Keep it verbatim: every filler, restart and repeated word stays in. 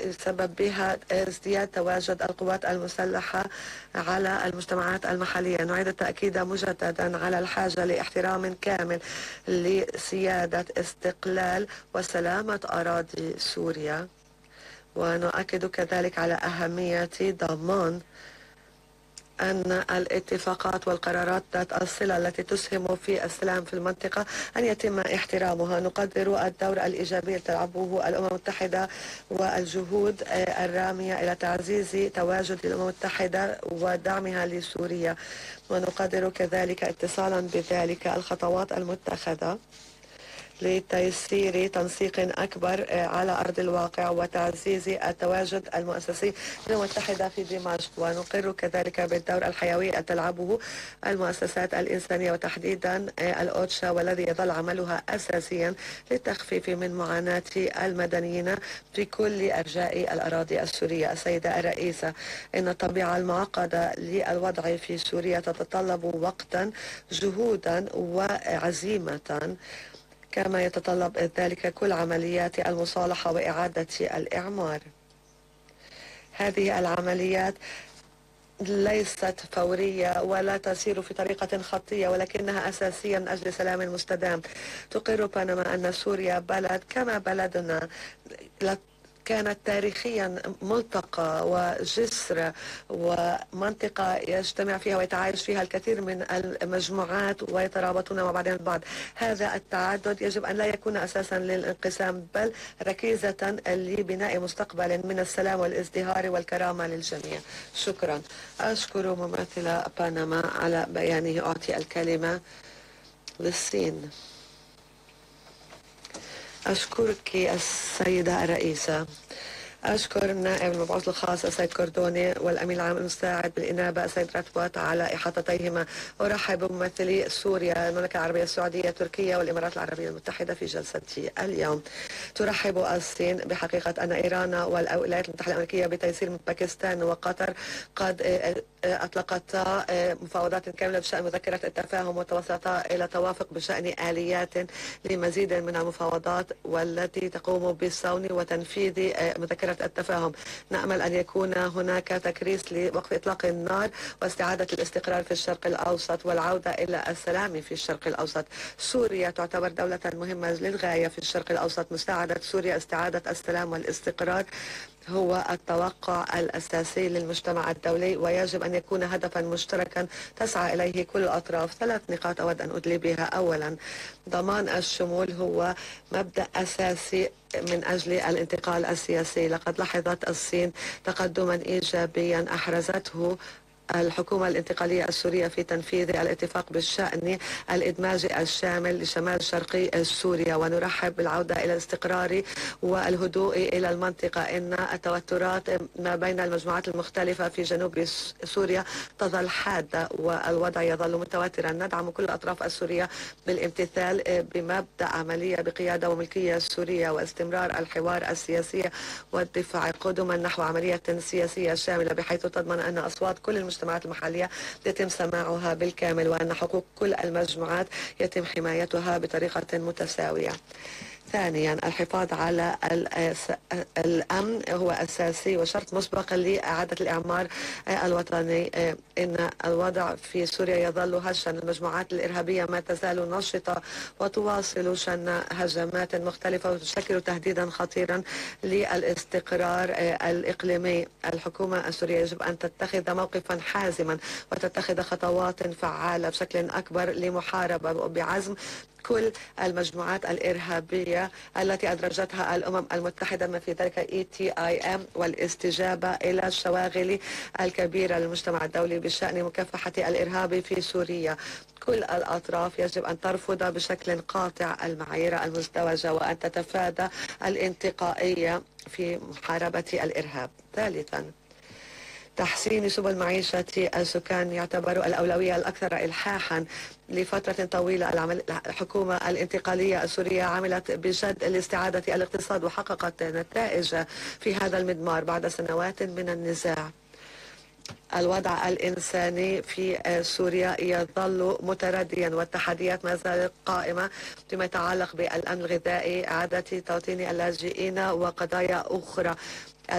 يسبب بها ازدياد تواجد القوات المسلحة على المجتمعات المحلية. نعيد التأكيد مجددا على الحاجة لاحترام كامل لسيادة استقلال وسلامة أراضي سوريا، ونؤكد كذلك على أهمية ضمان أن الاتفاقات والقرارات ذات الصلة التي تسهم في السلام في المنطقة أن يتم احترامها. نقدر الدور الإيجابي الذي تلعبه الأمم المتحدة والجهود الرامية إلى تعزيز تواجد الأمم المتحدة ودعمها لسوريا، ونقدر كذلك اتصالا بذلك الخطوات المتخذة لتيسير تنسيق أكبر على أرض الواقع وتعزيز التواجد المؤسسي للأمم المتحدة في دمشق. ونقر كذلك بالدور الحيوي الذي تلعبه المؤسسات الإنسانية وتحديدا الأوتشا، والذي يظل عملها أساسيا للتخفيف من معاناة المدنيين في كل أرجاء الأراضي السورية. السيدة الرئيسة، إن الطبيعة المعقدة للوضع في سوريا تتطلب وقتا، جهودا وعزيمة، كما يتطلب ذلك كل عمليات المصالحة وإعادة الإعمار. هذه العمليات ليست فورية ولا تسير في طريقة خطية، ولكنها أساسية من أجل سلام مستدام. تقر بنما أن سوريا بلد كما بلدنا كانت تاريخيا ملتقى وجسر ومنطقة يجتمع فيها ويتعايش فيها الكثير من المجموعات ويترابطون مع بعضهم البعض. هذا التعدد يجب أن لا يكون أساسا للانقسام، بل ركيزة لبناء مستقبل من السلام والازدهار والكرامة للجميع. شكرا. أشكر ممثل بنما على بيانه. أعطي الكلمة للصين. أشكرك السيدة الرئيسة. أشكر النائب المبعوث الخاص السيد كوردوني والأمين العام المساعد بالإنابة السيد راتبوات على إحاطتيهما. أرحب بممثلي سوريا، المملكة العربية السعودية، تركيا والإمارات العربية المتحدة في جلستي اليوم. ترحب الصين بحقيقة أن إيران والولايات المتحدة الأمريكية بتيسير من باكستان وقطر قد أطلقتا مفاوضات كاملة بشأن مذكرة التفاهم وتوصلتا إلى توافق بشأن آليات لمزيد من المفاوضات والتي تقوم بالصون وتنفيذ مذكرة التفاهم. نأمل أن يكون هناك تكريس لوقف إطلاق النار واستعادة الاستقرار في الشرق الأوسط والعودة إلى السلام في الشرق الأوسط. سوريا تعتبر دولة مهمة للغاية في الشرق الأوسط. مساعدة سوريا استعادة السلام والاستقرار هو التوقع الأساسي للمجتمع الدولي، ويجب أن يكون هدفا مشتركا تسعى إليه كل الأطراف. ثلاث نقاط أود أن أدلي بها. أولا، ضمان الشمول هو مبدأ أساسي من أجل الانتقال السياسي. لقد لاحظت الصين تقدما إيجابيا أحرزته الحكومة الانتقالية السورية في تنفيذ الاتفاق بالشأن الإدماج الشامل لشمال شرقي سوريا، ونرحب بالعودة إلى الاستقرار والهدوء إلى المنطقة. إن التوترات ما بين المجموعات المختلفة في جنوب سوريا تظل حادة والوضع يظل متوترا. ندعم كل الأطراف السورية بالامتثال بمبدأ عملية بقيادة وملكية سورية واستمرار الحوار السياسي والدفاع قدما نحو عملية سياسية شاملة بحيث تضمن أن أصوات كل المجتمعات المحلية يتم سماعها بالكامل، وأن حقوق كل المجموعات يتم حمايتها بطريقة متساوية. ثانيا، الحفاظ على الأمن هو أساسي وشرط مسبق لإعادة الإعمار الوطني. إن الوضع في سوريا يظل هشا. المجموعات الإرهابية ما تزال نشطة وتواصل شن هجمات مختلفة وتشكل تهديدا خطيرا للاستقرار الإقليمي. الحكومة السورية يجب أن تتخذ موقفا حازما وتتخذ خطوات فعالة بشكل أكبر لمحاربة بعزم كل المجموعات الإرهابية التي أدرجتها الأمم المتحدة، ما في ذلك إي تي آي إم، والاستجابة إلى الشواغل الكبيرة للمجتمع الدولي بشأن مكافحة الإرهاب في سوريا. كل الأطراف يجب أن ترفض بشكل قاطع المعايير المزدوجة وأن تتفادى الانتقائية في محاربة الإرهاب. ثالثا، تحسين سبل معيشة السكان يعتبر الأولوية الأكثر إلحاحا. لفترة طويلة العمل الحكومة الانتقالية السورية عملت بجد لاستعادة الاقتصاد وحققت نتائج في هذا المضمار بعد سنوات من النزاع. الوضع الإنساني في سوريا يظل مترديا والتحديات ما زالت قائمة فيما يتعلق بالأمن الغذائي، إعادة توطين اللاجئين وقضايا أخرى.